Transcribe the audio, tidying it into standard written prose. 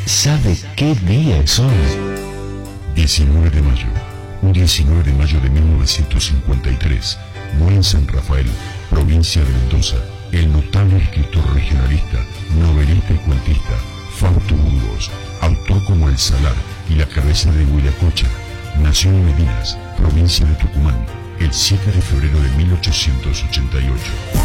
¿Sabe qué día es hoy? 19 de mayo. Un 19 de mayo de 1953, muere en San Rafael, provincia de Mendoza, el notable escritor regionalista, novelista y cuentista, Fausto Burgos, autor como El Salar y La cabeza de Huiracocha. Nació en Medinas, provincia de Tucumán, el 7 de febrero de 1888.